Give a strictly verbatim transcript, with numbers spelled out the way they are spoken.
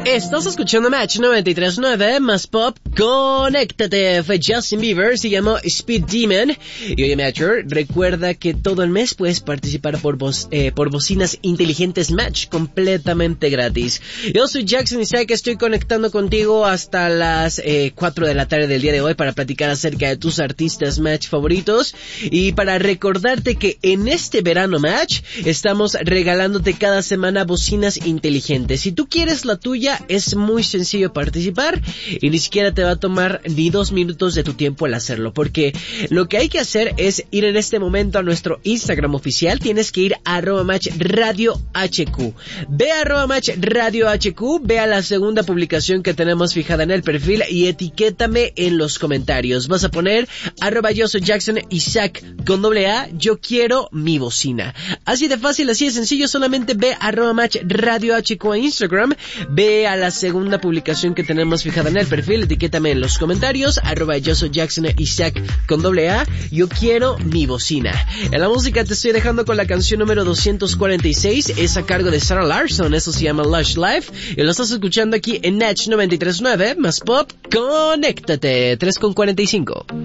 Estás escuchando Match noventa y tres punto nueve más Pop. Conéctate. Fue Justin Bieber, se llamó Speed Demon. Y oye, Matcher, recuerda que todo el mes puedes participar por, bo- eh, por bocinas inteligentes Match completamente gratis. Yo soy Jackson Isaac, estoy conectando contigo hasta las eh, cuatro de la tarde del día de hoy para platicar acerca de tus artistas Match favoritos y para recordarte que en este verano Match estamos regalándote cada semana bocinas inteligentes. Si tú quieres la tuya, es muy sencillo participar y ni siquiera te va a tomar ni dos minutos de tu tiempo al hacerlo, porque lo que hay que hacer es ir en este momento a nuestro Instagram oficial. Tienes que ir a arroba match radio hq. Ve a arroba match radio hq, ve a la segunda publicación que tenemos fijada en el perfil y etiquétame en los comentarios. Vas a poner arroba yo soy Jackson Isaac con doble A, yo quiero mi bocina. Así de fácil, así de sencillo, solamente ve a arroba match radio hq a Instagram, ve a la segunda publicación que tenemos fijada en el perfil, etiquétame en los comentarios, arroba yo soy Jackson Isaac con doble A, yo quiero mi bocina. En la música te estoy dejando con la canción número doscientos cuarenta y seis, es a cargo de Sarah Larson, eso se llama Lush Life, y lo estás escuchando aquí en Natch noventa y tres punto nueve, más Pop, conéctate, tres con cuarenta y cinco.